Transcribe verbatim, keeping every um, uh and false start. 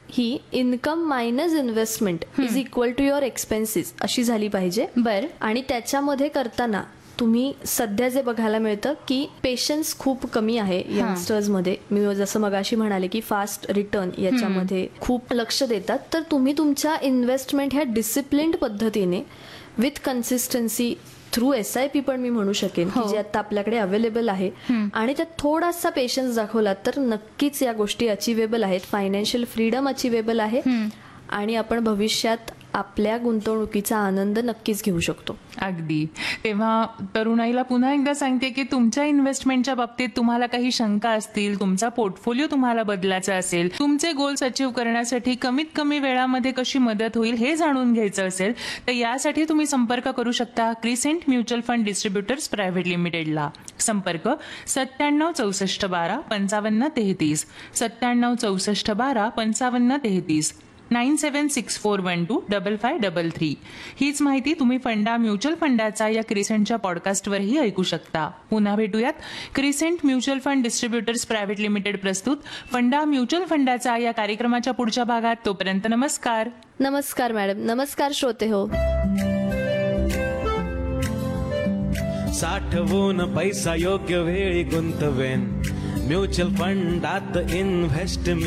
He income minus investment is equal to your expenses अशी झाली पाहिजे. बर. आणि त्याच्यामध्ये करताना तुम्ही सध्या जे बघायला मिळतं की पेशन्स खूप कमी आहे यंगस्टर्समध्ये. मी जसं मगाशी म्हणाले की फास्ट रिटर्न याच्यामध्ये खूप लक्ष देतात. तर तुम्ही तुमच्या इन्व्हेस्टमेंट ह्या डिसिप्लिन्ड पद्धतीने with consistency through S I P पण मी म्हणू शकेन की जे आता आपल्याकडे अवेलेबल आहे आणि त्यात थोडासा पेशन्स दाखवला तर नक्कीच या गोष्टी अचिवेबल आहेत. फायनान्शियल फ्रीडम अचिवेबल आहे आणि आपण भविष्यात आपल्या गुंतवणुकीचा आनंद नक्कीच घेऊ शकतो. अगदी. तेव्हा तरुणाईला पुन्हा एकदा सांगते की तुमच्या इन्व्हेस्टमेंटच्या बाबतीत तुम्हाला काही शंका असतील, तुमचा पोर्टफोलिओ तुम्हाला बदलायचा असेल, तुमचे गोल्स अचीव्ह करण्यासाठी कमीत कमी वेळामध्ये कशी मदत होईल हे जाणून घ्यायचं असेल तर यासाठी तुम्ही संपर्क करू शकता crescent mutual fund distributors private लिमिटेडला. संपर्क सत्त्याण्णव चौसष्ट बारा पंचावन्न तेहतीस सत्त्याण्णव चौसष्ट बारा पंचावन्न तेहतीस नाईन सेवन six four one two double five double three. हीच माहिती तुम्ही फंडा म्युच्युअल फंडाचा या क्रिसेंटच्या पॉडकास्टवरही ऐकू शकता. पुन्हा भेटूयात crescent mutual fund distributors private limited प्रस्तुत फंडा म्युच्युअल फंडाचा या कार्यक्रमाच्या पुढच्या भागात. तोपर्यंत नमस्कार. नमस्कार मॅडम. नमस्कार श्रोते हो. साठवून पैसा योग्य वेळी गुंतवेन म्युच्युअल फंडात इन्व्हेस्ट